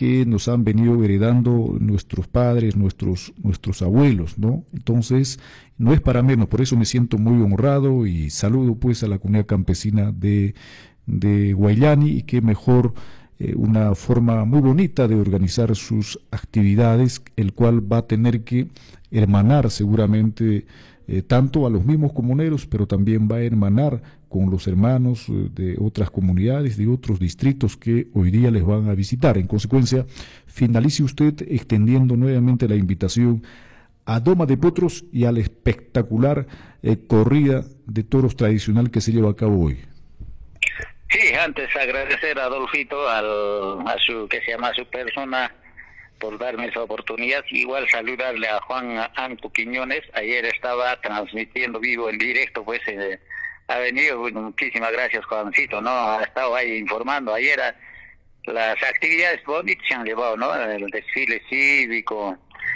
que nos han venido heredando nuestros padres, nuestros abuelos, ¿no? Entonces, no es para menos, por eso me siento muy honrado y saludo pues a la comunidad campesina de Guayllani, y qué mejor una forma muy bonita de organizar sus actividades, el cual va a tener que hermanar seguramente tanto a los mismos comuneros, pero también va a hermanar con los hermanos de otras comunidades, de otros distritos que hoy día les van a visitar. En consecuencia, finalice usted extendiendo nuevamente la invitación a Doma de Potros y a la espectacular corrida de toros tradicional que se lleva a cabo hoy. Sí, antes agradecer a Adolfito, a su persona, por darme esa oportunidad. Igual saludarle a Juan Anco Quiñones. Ayer estaba transmitiendo vivo en directo, pues ha venido. Muchísimas gracias, Juancito, ¿no? Ha estado ahí informando. Ayer las actividades bonitas se han llevado, ¿no? El desfile cívico,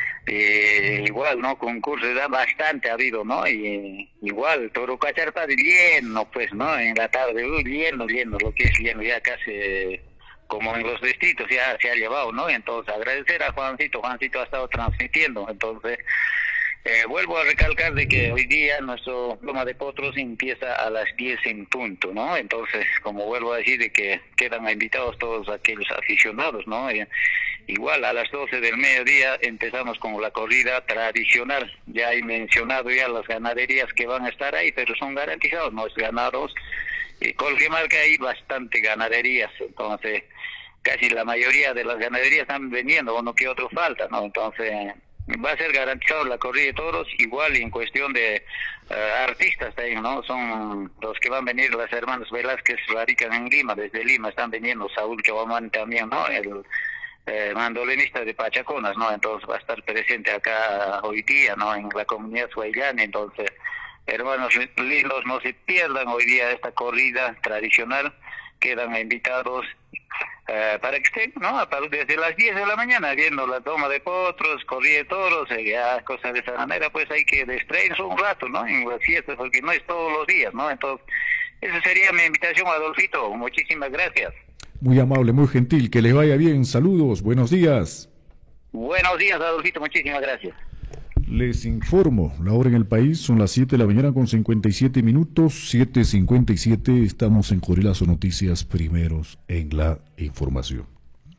igual, ¿no? Concursos bastante ha habido, ¿no? Y igual, Toro Cacharpa lleno, pues, ¿no? En la tarde, lleno, lo que es lleno, ya casi como en los distritos ya se ha llevado, ¿no? Entonces, agradecer a Juancito ha estado transmitiendo. Entonces, vuelvo a recalcar de que hoy día nuestro Doma de Potros empieza a las 10 en punto, ¿no? Entonces, como vuelvo a decir, de que quedan invitados todos aquellos aficionados, ¿no? Igual a las 12 del mediodía empezamos con la corrida tradicional. Ya he mencionado ya las ganaderías que van a estar ahí, pero son garantizados, no es ganados. Y Colquemar que hay bastante ganaderías, entonces casi la mayoría de las ganaderías están vendiendo, uno que otro falta, ¿no? Entonces va a ser garantizado la corrida de toros. Igual en cuestión de artistas también, ¿no? Son los que van a venir, las hermanas Velázquez radican en Lima, desde Lima están viniendo, Saúl Chabamán también, ¿no? El mandolinista de Pachaconas, ¿no? Entonces va a estar presente acá hoy día, ¿no? En la comunidad guayllana. Entonces, hermanos lindos, no se pierdan hoy día esta corrida tradicional. Quedan invitados para que estén, ¿no? Desde las 10 de la mañana viendo la Doma de Potros, corrida de toros, ya cosas de esa manera. Pues hay que distraerse un rato, ¿no? En las fiestas, porque no es todos los días, ¿no? Entonces, esa sería mi invitación, Adolfito. Muchísimas gracias. Muy amable, muy gentil, que les vaya bien. Saludos, buenos días. Buenos días, Adolfito, muchísimas gracias. Les informo, la hora en el país son las 7 de la mañana con 57 minutos, 7:57, estamos en Corilazo Noticias, primeros en la información.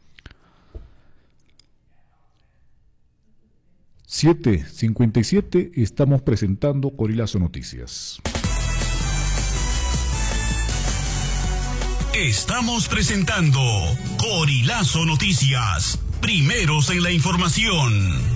7:57, estamos presentando Corilazo Noticias. Estamos presentando Corilazo Noticias, primeros en la información.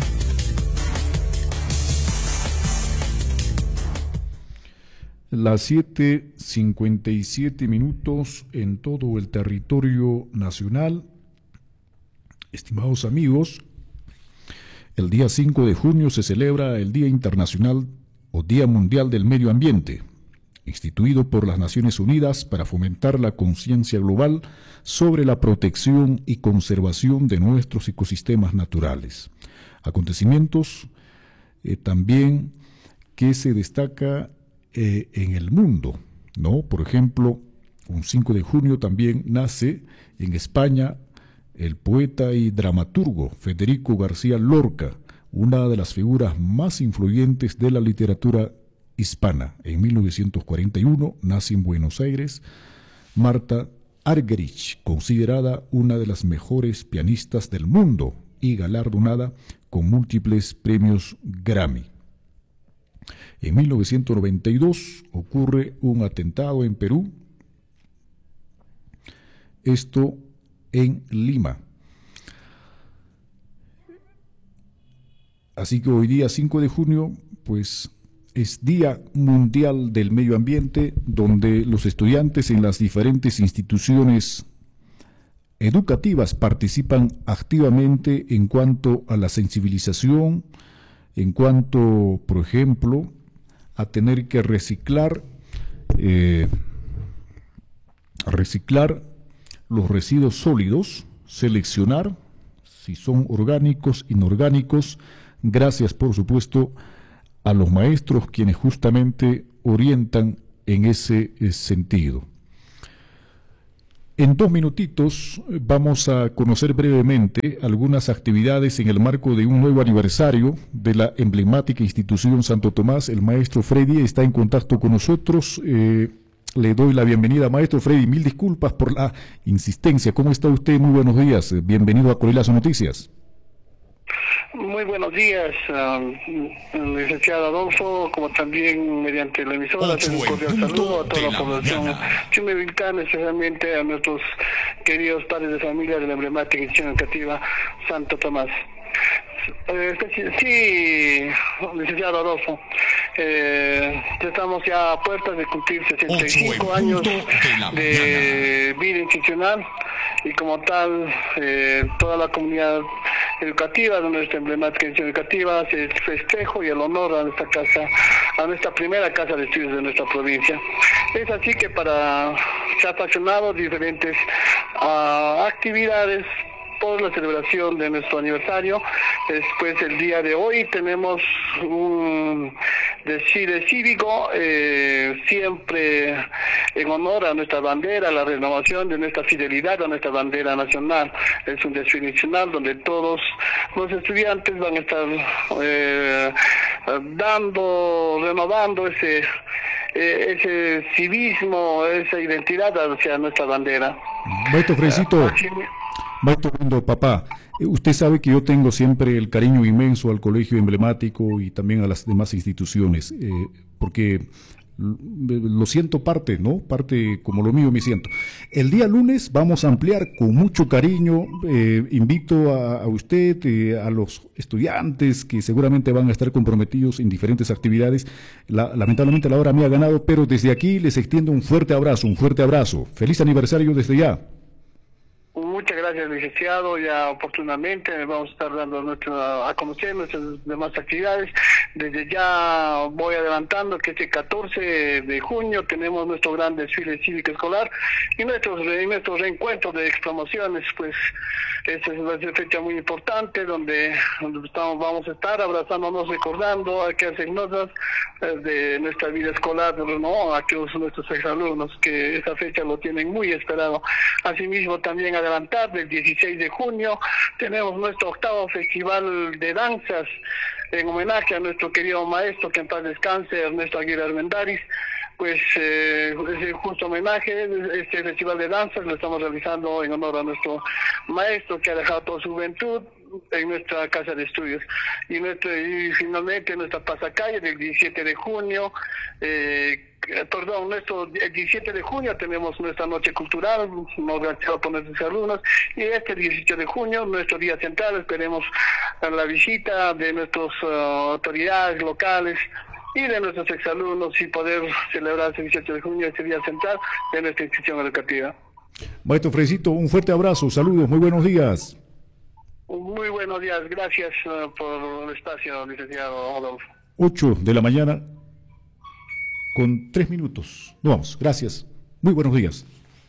Las 7:57 minutos en todo el territorio nacional. Estimados amigos, el día 5 de junio se celebra el Día Internacional o Día Mundial del Medio Ambiente, instituido por las Naciones Unidas para fomentar la conciencia global sobre la protección y conservación de nuestros ecosistemas naturales. Acontecimientos también que se destaca en el mundo, ¿no? Por ejemplo, un 5 de junio también nace en España el poeta y dramaturgo Federico García Lorca, una de las figuras más influyentes de la literatura hispana. En 1941 nace en Buenos Aires Marta Argerich, considerada una de las mejores pianistas del mundo y galardonada con múltiples premios Grammy. En 1992 ocurre un atentado en Perú, esto en Lima. Así que hoy día 5 de junio, pues es Día Mundial del Medio Ambiente, donde los estudiantes en las diferentes instituciones educativas participan activamente en cuanto a la sensibilización, en cuanto, por ejemplo, a tener que reciclar los residuos sólidos, seleccionar si son orgánicos, inorgánicos, gracias, por supuesto, a los maestros quienes justamente orientan en ese sentido. En 2 minutitos vamos a conocer brevemente algunas actividades en el marco de un nuevo aniversario de la emblemática institución Santo Tomás. El maestro Freddy está en contacto con nosotros. Le doy la bienvenida, maestro Freddy. Mil disculpas por la insistencia. ¿Cómo está usted? Muy buenos días. Bienvenido a Corilazo Noticias. Muy buenos días, licenciado Adolfo, como también mediante la emisora. Un cordial saludo a toda la población chumevitana, especialmente a nuestros queridos padres de familia de la emblemática institución educativa Santo Tomás. Sí, licenciado Adolfo, estamos ya a puertas de cumplir 65 años de vida institucional y como tal toda la comunidad educativa de nuestra emblemática institución educativa hace el festejo y el honor a nuestra casa, a nuestra primera casa de estudios de nuestra provincia. Es así que se ha fraccionado diferentes actividades por la celebración de nuestro aniversario. Después, el día de hoy tenemos un desfile cívico, siempre en honor a nuestra bandera, la renovación de nuestra fidelidad a nuestra bandera nacional. Es un desfile nacional donde todos los estudiantes van a estar renovando ese civismo, esa identidad hacia nuestra bandera. Maestro Fresito, maestro lindo, papá, usted sabe que yo tengo siempre el cariño inmenso al colegio emblemático y también a las demás instituciones, porque lo siento parte, ¿no? Parte como lo mío me siento. El día lunes vamos a ampliar con mucho cariño. Invito a usted, a los estudiantes que seguramente van a estar comprometidos en diferentes actividades. Lamentablemente la hora me ha ganado, pero desde aquí les extiendo un fuerte abrazo, un fuerte abrazo. Feliz aniversario desde ya. Muchas gracias, licenciado. Ya oportunamente vamos a estar dando a conocer nuestras demás actividades. Desde ya voy adelantando que este 14 de junio tenemos nuestro gran desfile cívico escolar y nuestro reencuentro de expromociones. Pues esta es una fecha muy importante donde vamos a estar abrazándonos, recordando aquellas anécdotas de nuestra vida escolar, ¿no? Aquellos nuestros exalumnos que esa fecha lo tienen muy esperado. Asimismo, también adelantar del 16 de junio tenemos nuestro 8º festival de danzas en homenaje a nuestro querido maestro, que en paz descanse, Ernesto Aguirre Armendáriz. Pues ese justo homenaje, este festival de danzas lo estamos realizando en honor a nuestro maestro que ha dejado toda su juventud en nuestra casa de estudios. Y finalmente nuestra pasacalle del 17 de junio, el 17 de junio tenemos nuestra noche cultural, organizada por nuestros alumnos, y este 18 de junio, nuestro día central, esperemos la visita de nuestras autoridades locales y de nuestros exalumnos y poder celebrar el 18 de junio, este día central de nuestra institución educativa. Maestro Fresito, un fuerte abrazo, saludos, muy buenos días. Muy buenos días, gracias por el espacio, licenciado Adolfo. 8 de la mañana con 3 minutos. Nos vamos, gracias, muy buenos días.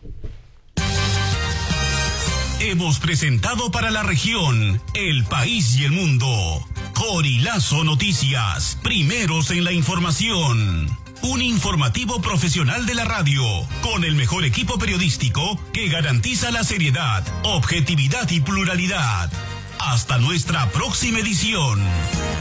Hemos presentado para la región, el país y el mundo, Corilazo Noticias, primeros en la información. Un informativo profesional de la radio, con el mejor equipo periodístico que garantiza la seriedad, objetividad y pluralidad. Hasta nuestra próxima edición.